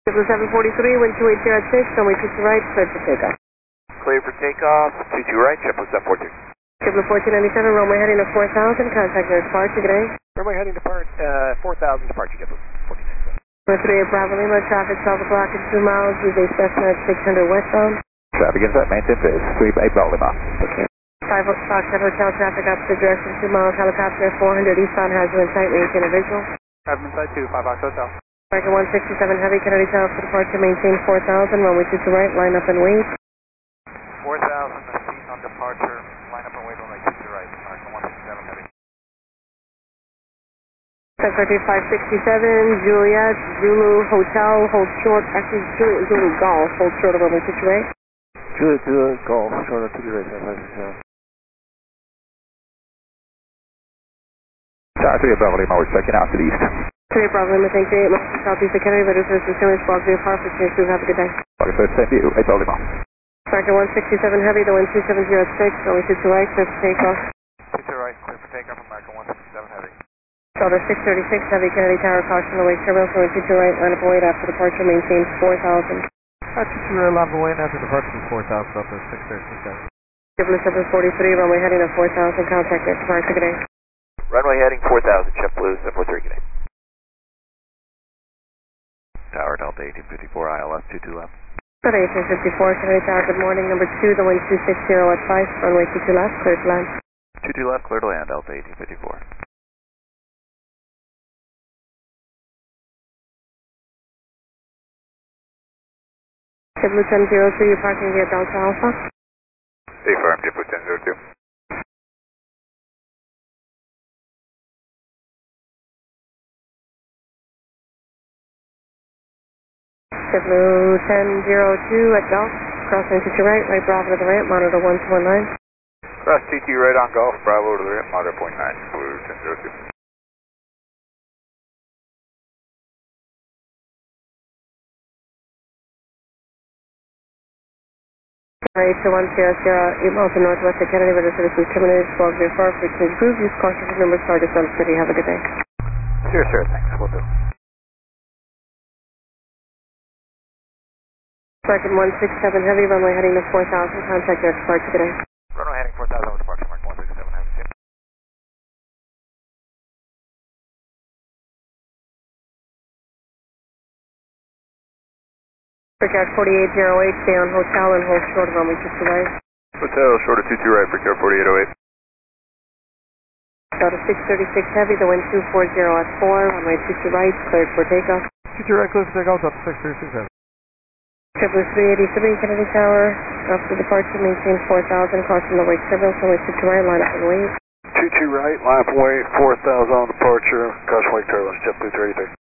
Triple 743, wind 280 at 6, runway 22 right, cleared for takeoff. Clear for takeoff, 22 right, JetBlue 742. JetBlue 1497, runway heading to 4000, contact your departure, good day. Runway heading to 4000, departure JetBlue 1497. Number 38 Bravo Lima, traffic 12 o'clock and 2 miles, use a Cessna at 600 westbound. Traffic inside maintain phase, 38 Bravo Lima. Okay. 5 Foxtrot Hotel, traffic opposite direction, 2 miles, helicopter 400 eastbound, has you in sight, maintain a visual. Have them inside 2, 5 Fox Hotel. American 167 Heavy, Kennedy Tower for departure, maintain 4000, runway 22 right, line up and wait. 4000, seat on departure, line up and wait, runway 22 right, American 167 Heavy. Secretary 567, Juliet, Zulu Hotel, hold short, actually Juliet, Zulu Golf, hold short of runway 22 right. Juliet, Zulu Golf, short of 22 right, 567. Tower 3 Bravo Lima, we're checking out to the east. 3 Bravo Lima, thank you. 8 Southeast of Kennedy, ready for consumers, Fog View Park, please have a good day. August 3rd, same to you, 8 Bravo Lima. American 167 Heavy, the wind 270 at 6, runway 22 right, clear for takeoff. 22 right, clear for takeoff, American 167 Heavy. Delta 636 Heavy, Kennedy Tower, caution away turbulence, runway 22 right, line up and wait after departure, maintain 4000. 22 right, line up and wait after departure, 4000, Delta 636 JetBlue 743, runway heading to 4000, contact your departure, good day. Runway heading 4000, JetBlue 743, good day. Tower Delta 1854, ILS 22 left. Delta 1854, Kennedy Tower, good morning. Number 2, the wind 260 at 5, runway 22 left, clear to land. 22 left, clear to land, Delta 1854. JetBlue 1002, you're parking via Delta Alpha. Affirm, JetBlue 1002. JetBlue 1002 at Golf, crossing to your right, right Bravo to the ramp, monitor 1219. Cross TT right on Golf, Bravo to the ramp, monitor 0.9, Blue 1002. Right to 1008 miles to northwest of Kennedy, ready for services terminated, Fog View Park, frequency approved, use caution for numbers, target Sun City, have a good day. Sure, thanks, we'll do. American 167 Heavy, runway heading to 4000, contact your departure today. Runway heading 4000 with departure, Mark 167, have a Brickyard 4808, stay on hotel and hold short of runway 22 right. Hotel, short of 22 right, Brickyard 4808. Delta 636 Heavy, the wind 240 at 4, runway 22 right, cleared for takeoff. 22 right, clear for takeoff, Delta 636 heavy. JetBlue 383 Kennedy Tower, after departure, maintain 4000, caution away turbulence, runway 22 right, line up and wait. 22 right, line up and wait, 4000 on departure, caution wake turbulence, JetBlue 383.